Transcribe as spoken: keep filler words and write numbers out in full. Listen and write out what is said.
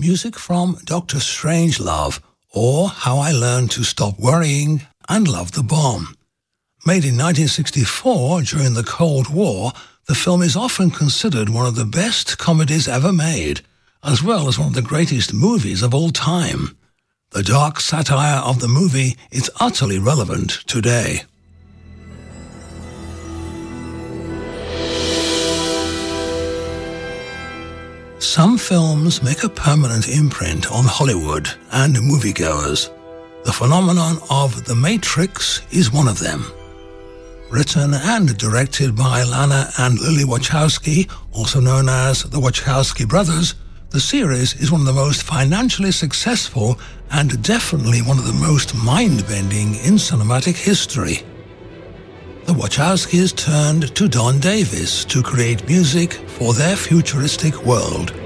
music from Doctor Strangelove, or How I Learned to Stop Worrying and Love the Bomb. Made in nineteen sixty-four during the Cold War, the film is often considered one of the best comedies ever made, as well as one of the greatest movies of all time. The dark satire of the movie is utterly relevant today. Some films make a permanent imprint on Hollywood and moviegoers. The phenomenon of The Matrix is one of them. Written and directed by Lana and Lily Wachowski, also known as the Wachowski brothers, the series is one of the most financially successful and definitely one of the most mind-bending in cinematic history. The Wachowskis turned to Don Davis to create music for their futuristic world.